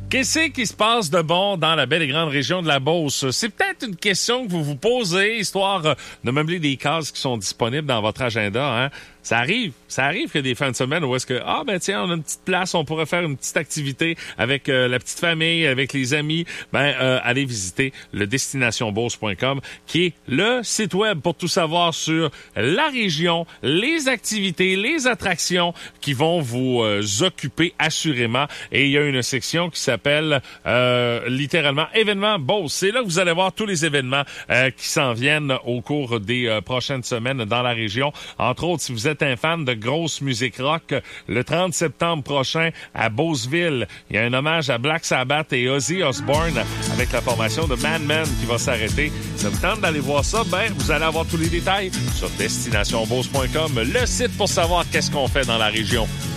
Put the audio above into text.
Qu'est-ce qui se passe de bon dans la belle et grande région de la Beauce? C'est peut-être une question que vous vous posez, histoire de meubler des cases qui sont disponibles dans votre agenda, hein? Ça arrive qu'il y a des fins de semaine où est-ce que, on a une petite place, on pourrait faire une petite activité avec la petite famille, avec les amis. Allez visiter le destinationbeauce.com, qui est le site web pour tout savoir sur la région, les activités, les attractions qui vont vous occuper assurément. Et il y a une section qui s'appelle littéralement événements Beauce. C'est là que vous allez voir tous les événements qui s'en viennent au cours des prochaines semaines dans la région. Entre autres, si vous êtes un fan de grosse musique rock, le 30 septembre prochain à Beauceville, il y a un hommage à Black Sabbath et Ozzy Osbourne avec la formation de Madman qui va s'arrêter. Ça vous tente d'aller voir ça? Vous allez avoir tous les détails sur destinationbeauce.com, le site pour savoir qu'est-ce qu'on fait dans la région.